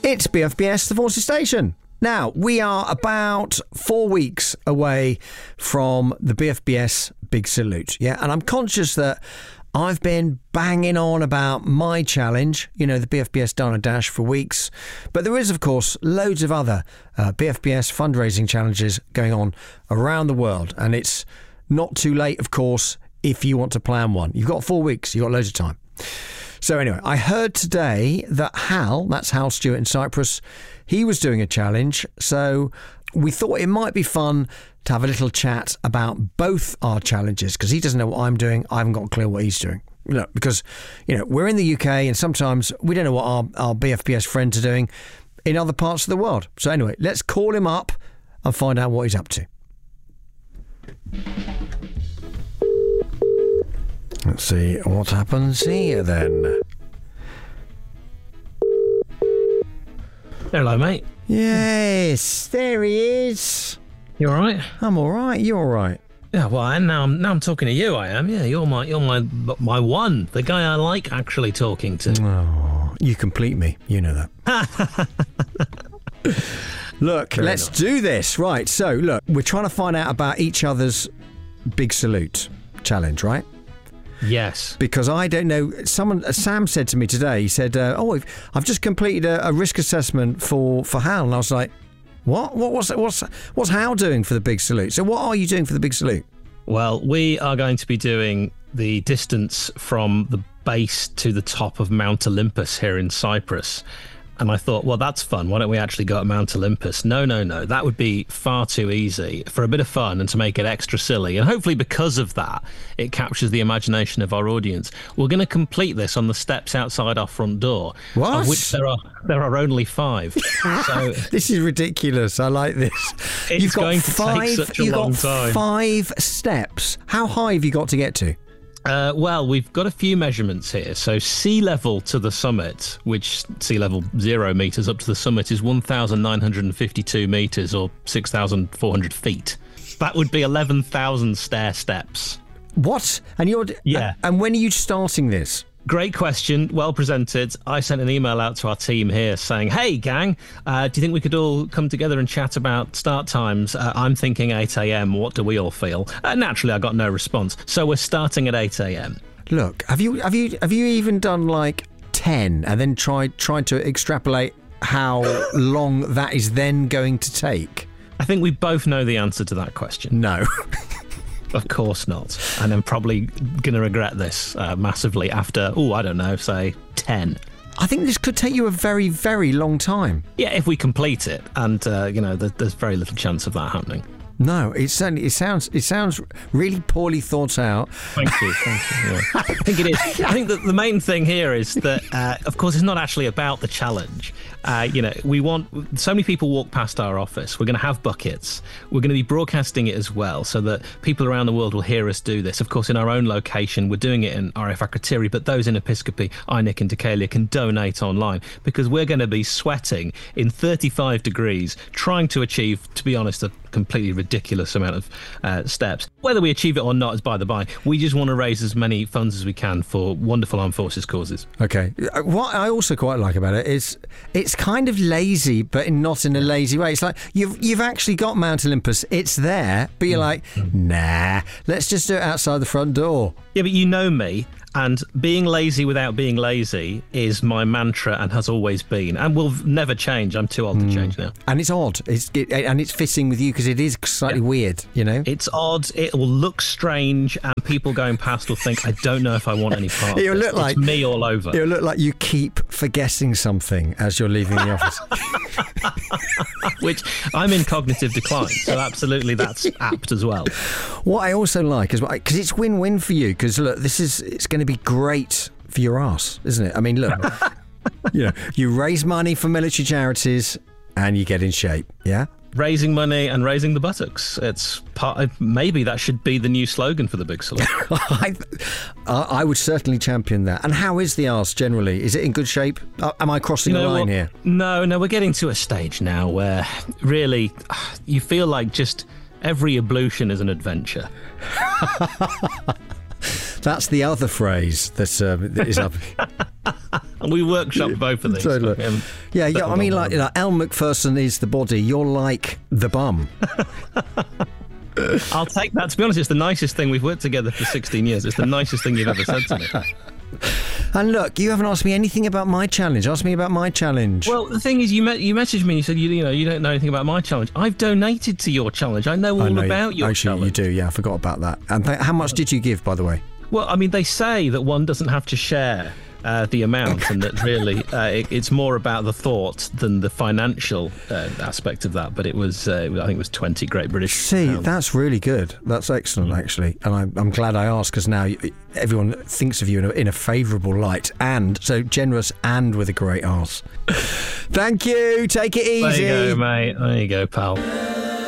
It's BFBS, the Forces Station. Now, we are about 4 weeks away from the BFBS Big Salute. Yeah, and I'm conscious that I've been banging on about my challenge, the BFBS Dana Dash, for weeks. But there is, of course, loads of other BFBS fundraising challenges going on around the world. And it's not too late, of course, if you want to plan one. You've got 4 weeks. You've got loads of time. So anyway, I heard today that Hal, that's Hal Stewart in Cyprus, he was doing a challenge. So we thought it might be fun to have a little chat about both our challenges, because he doesn't know what I'm doing. I haven't got a clue what he's doing. Because, we're in the UK and sometimes we don't know what our BFBS friends are doing in other parts of the world. So anyway, let's call him up and find out what he's up to. Let's see what happens here then. Hello, mate. Yes, there he is. You all right? I'm all right. You're all right. Yeah. Well, and now I'm talking to you. I am. Yeah. You're my one. The guy I like actually talking to. Oh, you complete me. You know that. Look, let's do this. Right. So, look, we're trying to find out about each other's Big Salute challenge, right? Yes. Because I don't know. Sam said to me today, he said, I've just completed a risk assessment for Hal. And I was like, what? What's Hal doing for the Big Salute? So what are you doing for the Big Salute? Well, we are going to be doing the distance from the base to the top of Mount Olympus here in Cyprus. And I thought, well, that's fun. Why don't we actually go at Mount Olympus? No. That would be far too easy. For a bit of fun and to make it extra silly. And hopefully because of that, it captures the imagination of our audience. We're going to complete this on the steps outside our front door. What? Of which there are only 5. So this is ridiculous. I like this. It's going to take such a long time. 5 steps. How high have you got to get to? Well, we've got a few measurements here. So sea level to the summit, which sea level 0 metres up to the summit, is 1,952 metres or 6,400 feet. That would be 11,000 stair steps. What? Yeah. And when are you starting this? Great question. Well presented. I sent an email out to our team here saying, hey, gang, do you think we could all come together and chat about start times? I'm thinking 8 a.m. What do we all feel? Naturally, I got no response. So we're starting at 8 a.m. Look, have you even done like 10 and then tried to extrapolate how long that is then going to take? I think we both know the answer to that question. No. Of course not. And I'm probably going to regret this massively after, I don't know, say 10. I think this could take you a very, very long time. Yeah, if we complete it. And, there's very little chance of that happening. No, it sounds really poorly thought out. Thank you. Yeah. I think it is. I think that the main thing here is that, of course, it's not actually about the challenge. We want so many people walk past our office. We're going to have buckets. We're going to be broadcasting it as well, so that people around the world will hear us do this. Of course, in our own location, we're doing it in RF Akrotiri, but those in Episcopi, Einik and Deucalion can donate online, because we're going to be sweating in 35 degrees, trying to achieve, to be honest, a completely ridiculous amount of steps. Whether we achieve it or not is by the by. We just want to raise as many funds as we can for wonderful armed forces causes. Okay. What I also quite like about it is it's kind of lazy, but not in a lazy way. It's like you've actually got Mount Olympus. It's there, but you're like, nah, let's just do it outside the front door. Yeah, but you know me. And being lazy without being lazy is my mantra and has always been, and will never change. I'm too old to change now. And it's odd. And it's fitting with you because it is slightly weird, It's odd. It will look strange, and people going past will think, I don't know if I want any part of It'll this. look like it's me all over. It'll look like you keep forgetting something as you're leaving the office. Which I'm in cognitive decline, so absolutely that's apt as well. What I also like is because it's win-win for you, because look, it's going to be great for your ass, isn't it? I mean, look, you raise money for military charities and you get in shape, yeah? Raising money and raising the buttocks. It's maybe that should be the new slogan for the Big Salute. I would certainly champion that. And how is the arse generally? Is it in good shape? Am I crossing the line here? No, we're getting to a stage now where really you feel like just every ablution is an adventure. That's the other phrase that is up. And we workshopped both of these. Totally. Yeah, I mean, like, Elle Macpherson is the body. You're like the bum. I'll take that. To be honest, it's the nicest thing. We've worked together for 16 years. It's the nicest thing you've ever said to me. And look, you haven't asked me anything about my challenge. Ask me about my challenge. Well, the thing is, you messaged me and you said, you don't know anything about my challenge. I've donated to your challenge. I know all about your challenge. You do, yeah. I forgot about that. And how much did you give, by the way? Well, I mean, they say that one doesn't have to share the amount, and that really it's more about the thought than the financial aspect of that. But it was, I think it was 20 Great British pounds. That's really good. That's excellent, actually. And I'm glad I asked, because now everyone thinks of you in a favourable light, and so generous and with a great arse. Thank you. Take it easy. There you go, mate. There you go, pal.